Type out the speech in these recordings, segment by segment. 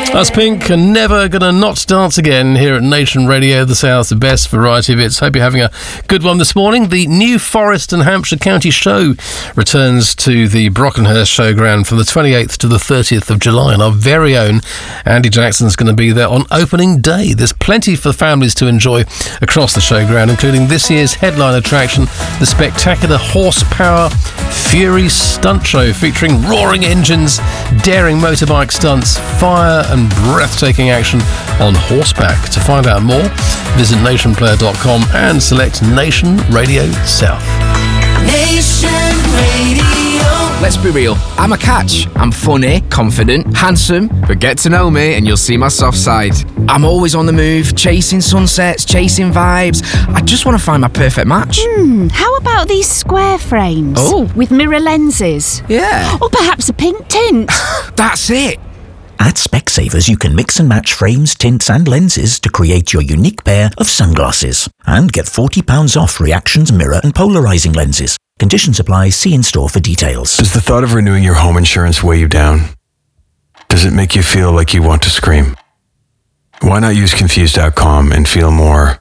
That's Pink, and Never Gonna Not Dance Again here at Nation Radio, the South's the best variety of hits. Hope you're having a good one this morning. The New Forest and Hampshire County Show returns to the Brockenhurst Showground from the 28th to the 30th of July, and our very own Andy Jackson's going to be there on opening day. There's plenty for families to enjoy across the showground, including this year's headline attraction, the spectacular Horsepower Fury Stunt Show, featuring roaring engines, daring motorbike stunts, fire and breathtaking action on horseback. To find out more, visit nationplayer.com and select Nation Radio South. Nation Radio. Let's be real, I'm a catch. I'm funny, confident, handsome, but get to know me and you'll see my soft side. I'm always on the move, chasing sunsets, chasing vibes. I just want to find my perfect match. How about these square frames? Oh. With mirror lenses? Yeah. Or perhaps a pink tint? That's it. At Specsavers, you can mix and match frames, tints and lenses to create your unique pair of sunglasses. And get £40 off Reactions mirror and polarising lenses. Conditions apply. See in-store for details. Does the thought of renewing your home insurance weigh you down? Does it make you feel like you want to scream? Why not use Confused.com and feel more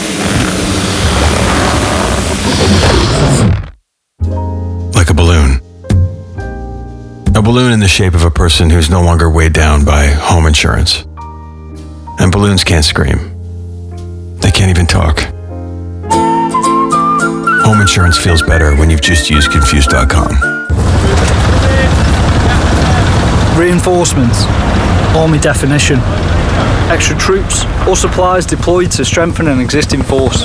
like a balloon? A balloon in the shape of a person who's no longer weighed down by home insurance. And balloons can't scream. They can't even talk. Home insurance feels better when you've just used Confused.com. Reinforcements. Army definition. Extra troops or supplies deployed to strengthen an existing force.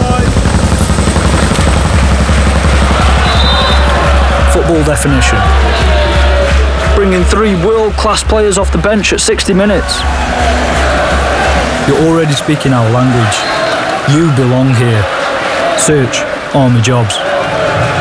Football definition. Bringing 3 world-class players off the bench at 60 minutes. You're already speaking our language. You belong here. Search Army Jobs.